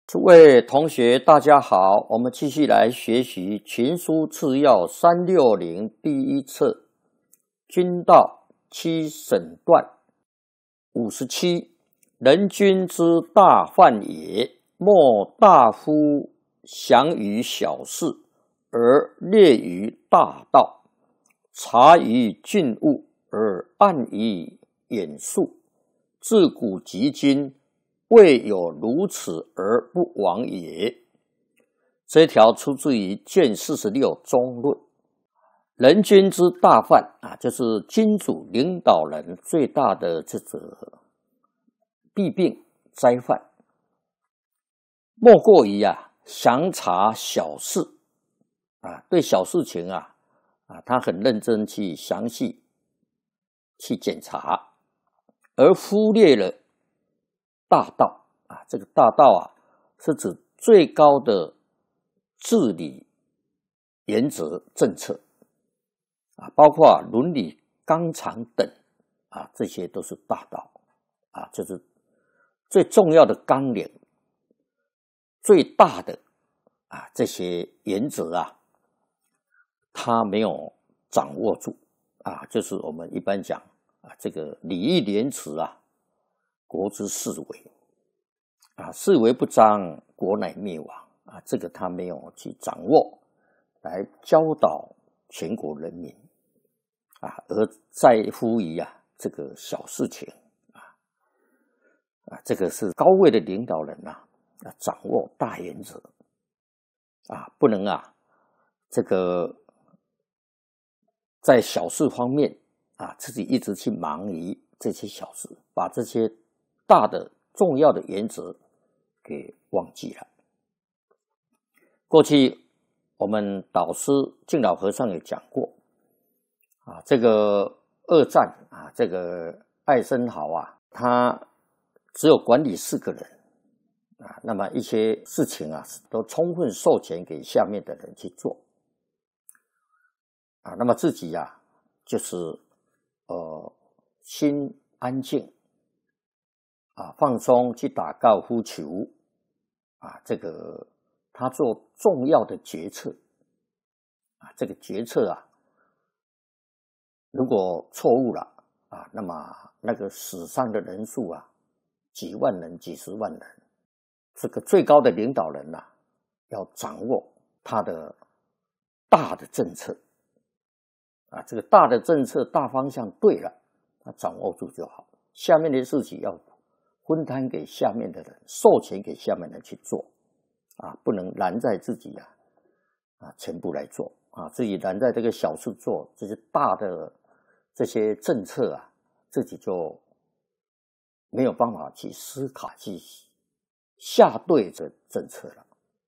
诸位同学大家好，我们继续来学习群书次要360第一册君道七审段57。人君之大犯也，莫大夫详于小事，而列于大道，察于俊物，而暗于远术。自古及今，未有如此而不亡也。这条出自于卷46中论。人君之大犯就是君主领导人最大的这个弊病灾患，莫过于详察小事对小事情他很认真去详细去检查，而忽略了大道这个大道是指最高的治理原则政策包括伦理纲常等这些都是大道就是最重要的纲领，最大的这些原则他没有掌握住就是我们一般讲这个礼义廉耻国之四维四维不张，国乃灭亡这个他没有去掌握，来教导全国人民而在乎于这个小事情这个是高位的领导人掌握大原则不能这个在小事方面自己一直去忙于这些小事，把这些大的重要的原则给忘记了。过去我们导师净老和尚也讲过这个二战这个艾森豪他只有管理4个人那么一些事情都充分授权给下面的人去做那么自己就是心安静放松去打高尔夫球这个他做重要的决策这个决策如果错误了那么那个死伤的人数几万人几十万人，这个最高的领导人要掌握他的大的政策这个大的政策大方向对了，他掌握住就好，下面的事情要分摊给下面的人，授权给下面的人去做不能揽在自己全部来做自己揽在这个小事做，这些大的这些政策自己就没有办法去思考去下对这政策了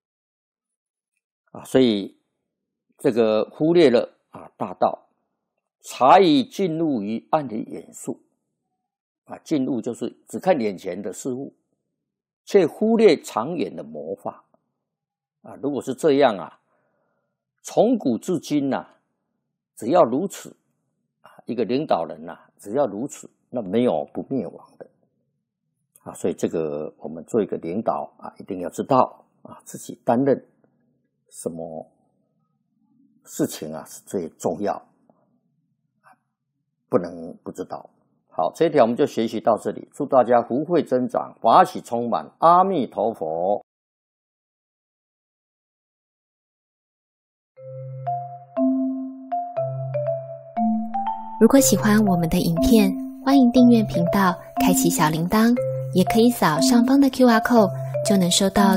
所以这个忽略了大道，察于进入于暗于远术进入就是只看眼前的事物，却忽略长远的谋划如果是这样从古至今只要如此一个领导人只要如此，那没有不灭亡的所以这个我们做一个领导一定要知道自己担任什么事情是最重要不能不知道。好，这一条我们就学习到这里，祝大家福慧增长，法喜充满，阿弥陀佛。 如果喜欢我们的影片，欢迎订阅频道，开启小铃铛，也可以扫上方的 QR code，就能收到